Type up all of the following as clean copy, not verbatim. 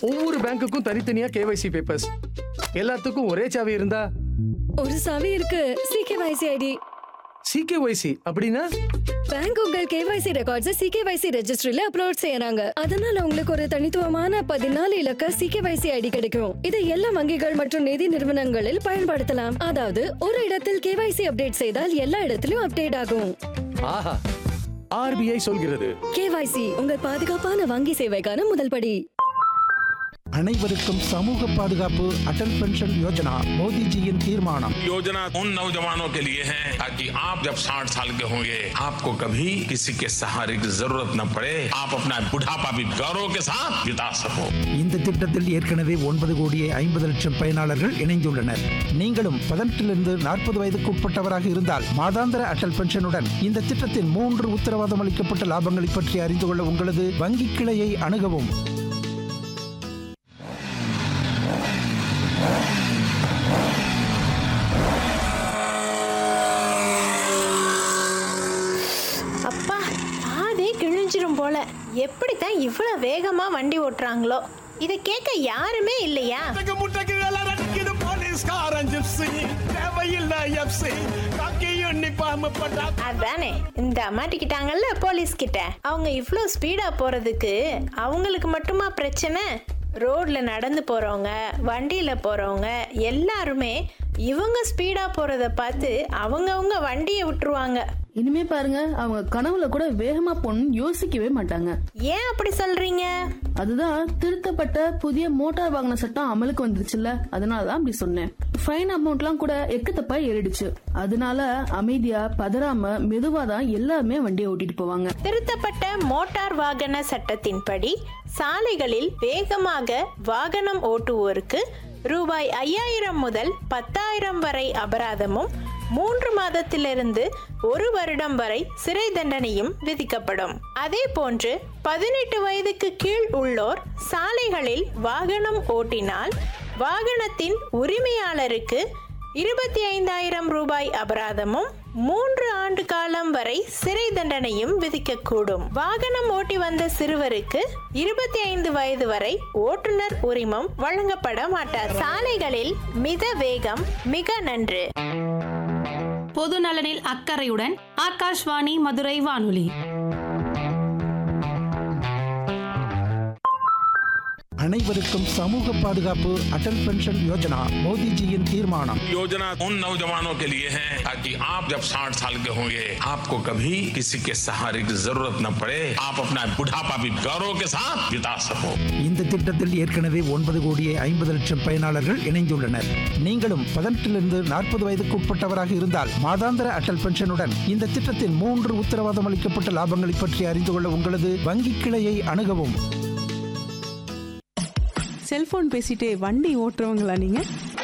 ஒவ்வொரு பேங்க்குக்கும் தனித்தனியா KYC papers, எல்லாத்துக்கும் ஒரே சாவி இருந்தா? ஒரு சாவி இருக்கு, சிகேவைசி ஐடி. சிகேவைசி அப்படின்னா? பேங்க் உங்கள் கேவைசி ரெக்கார்ட்ஸ் சிகேவைசி ரெஜிஸ்ட்ரியில அப்லோட் செய்யறாங்க. அதனால உங்களுக்கு ஒரு தனித்துவமான 14 இலக்க சிகேவைசி ஐடி கிடைக்கும். இதை எல்லா வங்கிகள் மற்றும் நிதி நிறுவனங்களில் பயன்படுத்தலாம். அதாவது ஒரு இடத்தில் கேவைசி அப்டேட் செய்தால் எல்லா இடத்திலும் அப்டேட் ஆகும். ஆஹா, ஆர்பிஐ சொல்கிறது. கேவைசி உங்கள் பாதுகாப்பான வங்கி சேவைக்கான முதல் படி. அனைவருக்கும் சமூக பாதுகாப்பு அடல் பென்ஷன் யோஜனா மோடிஜியின் தீர்மானம். योजना उन नौजवानों के लिए है ताकि आप जब 60 साल के होंगे आपको कभी किसी के सहारे की जरूरत न पड़े, आप अपना बुढ़ापा भी गौरव के साथ बिता सको. இந்த திட்டத்தில் ஏற்கனவே 9,50,00,000 பயனாளர்கள் இணைந்துள்ளனர். நீங்களும் 18 to 40 வயதுக்கு உட்பட்டவராக இருந்தால் மாதாந்திர அடல் பென்ஷனுடன் இந்த திட்டத்தின் 3 உத்தரவாதம் அளிக்கப்பட்ட லாபங்களை பற்றி அறிந்து கொள்ள உங்களது வங்கி கிளையை அணுகவும். போல எப்படித்தான் இவ்வளவு வேகமா வண்டி ஓட்டுறாங்களோ? இதை கேட்க யாருமே இல்லையா? அதானே இந்த மாட்டிக்கிட்டாங்கல்ல போலீஸ் கிட்ட. அவங்க இவ்வளவு ஸ்பீடா போறதுக்கு அவங்களுக்கு மட்டுமா பிரச்சனை? ரோட்ல நடந்து போறவங்க, வண்டியில போறவங்க எல்லாருமே இவங்க ஸ்பீடா போறத பார்த்து அவங்கவங்க வண்டியை விட்டுருவாங்க. இனிமே பாருங்க, அவங்க கனவுல கூட வேகமா போகணும்னு யோசிக்கவே மாட்டாங்க. ஏன் அப்படி சொல்றீங்க? அதுதான் திருத்தப்பட்ட புதிய மோட்டார் வாகன சட்டம் அமலுக்கு வந்துருச்சுல்ல, அதனாலதான் அப்படி சொன்னேன். ஃபைன் அமௌண்ட்லாம் கூட எக்கத்தப்பா ஏறிடுச்சு. அதனால அமைதியா பதறாம மெதுவாதான் எல்லாருமே வண்டியை ஓட்டிட்டு போவாங்க. திருத்தப்பட்ட மோட்டார் வாகன சட்டத்தின்படி சாலைகளில் வேகமாக வாகனம் ஓட்டுவோருக்கு ரூபாய் 5,000 முதல் 10,000 வரை அபராதமும் 3 மாதத்திலிருந்து 1 வருடம் வரை சிறை தண்டனையும் விதிக்கப்படும். அதே போன்று 18 வயதுக்கு கீழ் உள்ளோர் சாலைகளில் வாகனம் ஓட்டினால் வாகனத்தின் உரிமையாளருக்கு 25,000 ரூபாய் அபராதமும் 3 ஆண்டு காலம் வரை சிறை தண்டனையும் விதிக்கக்கூடும். வாகனம் ஓட்டி வந்த சிறுவருக்கு 25 வயது வரை ஓட்டுநர் உரிமம் வழங்கப்பட மாட்டார். சாலைகளில் மித வேகம் மிக நன்று. பொது நலனில் அக்கறையுடன் ஆகாஷ்வாணி மதுரை வானொலி. அனைவருக்கும் சமூக பாதுகாப்பு அடல் பென்ஷன் யோஜனா மோடிஜியின் தீர்மானம். योजना उन नौजवानों के लिए है ताकि आप जब 60 साल के होंगे आपको कभी किसी के सहारे की जरूरत न पड़े, आप अपना बुढ़ापा भी गौरव के साथ बिता सको. இந்த திட்டத்தில் ஏற்கனவே 9,50,00,000 பயனாளர்கள் இணைந்துள்ளனர். நீங்களும் 18 to 40 வயதுக்கு உட்பட்டவராக இருந்தால் மாதாந்திர அடல் பென்ஷனுடன் இந்த திட்டத்தின் 3 உத்தரவாதம் அளிக்கப்பட்ட லாபங்களை பற்றி அறிந்து கொள்ள உங்களது வங்கி கிளையை அணுகவும். செல்போன் பேசிட்டே வண்டி ஓட்டுறவங்களா நீங்க?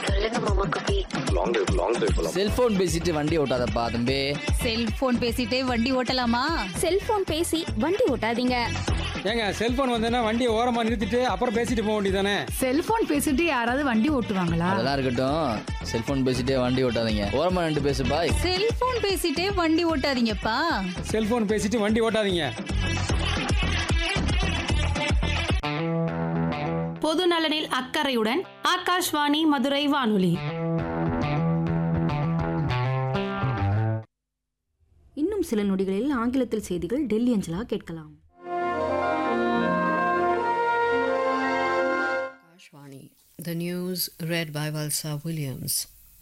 செல்போன் பேசிட்டு வண்டி ஓட்டாதப்பா தம்பி. செல்போன் பேசிட்டே வண்டி ஓட்டலாமா? செல்போன் பேசி வண்டி ஓட்டாதீங்க. ஏங்க செல்போன் வந்தேன்னா வண்டியை ஓரமா நிறுத்திட்டு அப்புறம் பேசிட்டு போக வேண்டியதானே? செல்போன் பேசிட்டு யாராவது வண்டி ஓட்டுவாங்களா? அதெல்லாம் இருக்கட்டும், செல்போன் பேசிட்டே வண்டி ஓட்டாதீங்க. ஓரமா நின்று பேசுப்பா. செல்போன் பேசிட்டே வண்டி ஓட்டாதீங்கப்பா. செல்போன் பேசிட்டு வண்டி ஓட்டாதீங்க. பொது நலனில் அக்கறையுடன் ஆகாஷ்வாணி மதுரை வானொலி. இன்னும் சில நொடிகளில் ஆங்கிலத்தில் செய்திகள் டெல்லி அஞ்சலா கேட்கலாம். Akashvani. The news read by Valsa Williams.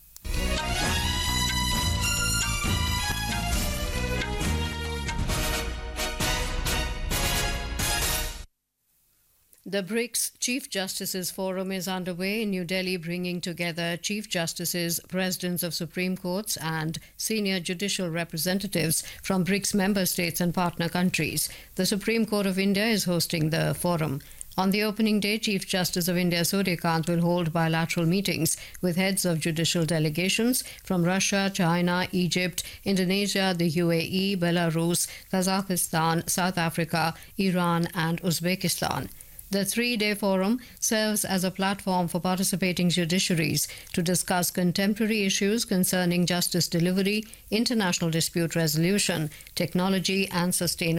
The BRICS Chief Justices Forum is underway in New Delhi, bringing together Chief Justices, Presidents of Supreme Courts and senior judicial representatives from BRICS member states and partner countries. The Supreme Court of India is hosting the forum. On the opening day, Chief Justice of India Suryakant will hold bilateral meetings with heads of judicial delegations from Russia, China, Egypt, Indonesia, the UAE, Belarus, Kazakhstan, South Africa, Iran and Uzbekistan. The 3-day forum serves as a platform for participating judiciaries to discuss contemporary issues concerning justice delivery, international dispute resolution, technology and sustainability.